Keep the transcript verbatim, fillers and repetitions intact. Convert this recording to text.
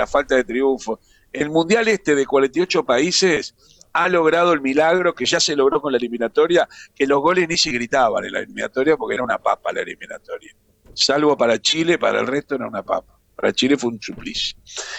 la falta de triunfo. El Mundial este de cuarenta y ocho países ha logrado el milagro que ya se logró con la eliminatoria, que los goles ni se gritaban en la eliminatoria porque era una papa la eliminatoria. Salvo para Chile, para el resto era una papa. Para Chile fue un suplicio.